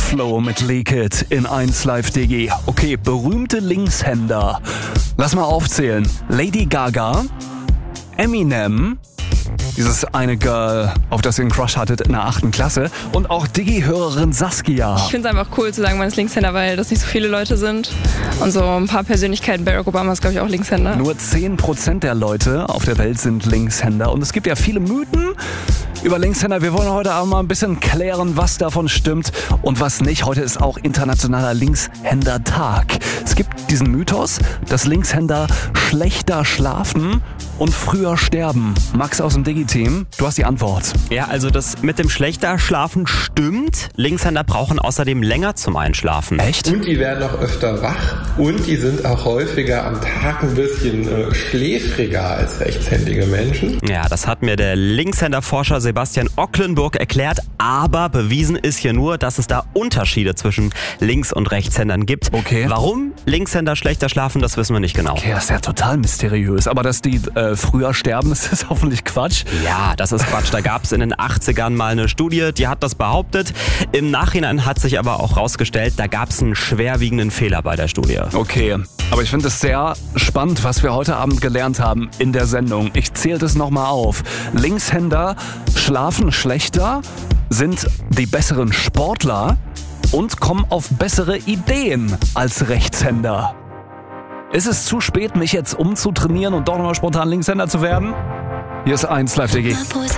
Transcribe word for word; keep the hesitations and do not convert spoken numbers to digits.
Flo mit Leak It in eins Live D G. Okay, berühmte Linkshänder. Lass mal aufzählen. Lady Gaga, Eminem, dieses eine Girl, auf das ihr einen Crush hattet in der achten Klasse, und auch Digi-Hörerin Saskia. Ich finde es einfach cool zu sagen, man ist Linkshänder, weil das nicht so viele Leute sind. Und so ein paar Persönlichkeiten, Barack Obama ist, glaube ich, auch Linkshänder. Nur zehn Prozent der Leute auf der Welt sind Linkshänder. Und es gibt ja viele Mythen über Linkshänder. Wir wollen heute aber mal ein bisschen klären, was davon stimmt und was nicht. Heute ist auch Internationaler Linkshänder-Tag. Es gibt diesen Mythos, dass Linkshänder schlechter schlafen und früher sterben. Max aus dem Digi-Team, du hast die Antwort. Ja, also das mit dem schlechter Schlafen stimmt. Linkshänder brauchen außerdem länger zum Einschlafen. Echt? Und die werden auch öfter wach und die sind auch häufiger am Tag ein bisschen äh, schläfriger als rechtshändige Menschen. Ja, das hat mir der Linkshänder-Forscher Sebastian Ocklenburg erklärt, aber bewiesen ist hier nur, dass es da Unterschiede zwischen Links- und Rechtshändern gibt. Okay. Warum Linkshänder schlechter schlafen, das wissen wir nicht genau. Okay, das ist ja total mysteriös. Aber dass die äh, früher sterben, ist das hoffentlich Quatsch. Ja, das ist Quatsch. Da gab es in den achtzigern mal eine Studie, die hat das behauptet. Im Nachhinein hat sich aber auch rausgestellt, da gab es einen schwerwiegenden Fehler bei der Studie. Okay, aber ich finde es sehr spannend, was wir heute Abend gelernt haben in der Sendung. Ich zähle das nochmal auf. Linkshänder schlafen schlechter, sind die besseren Sportler und kommen auf bessere Ideen als Rechtshänder. Ist es zu spät, mich jetzt umzutrainieren und doch nochmal spontan Linkshänder zu werden? Hier ist eins Live D G.